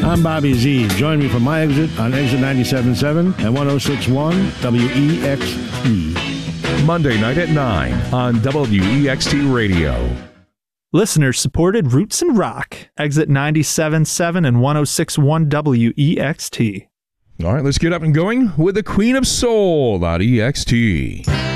I'm Bobby Z. Join me for my exit on Exit 97.7 and 106.1 WEXT. Monday night at 9 on WEXT Radio. Listener-supported Roots and Rock. Exit 97.7 and 106.1 WEXT. All right, let's get up and going with the Queen of Soul on EXT.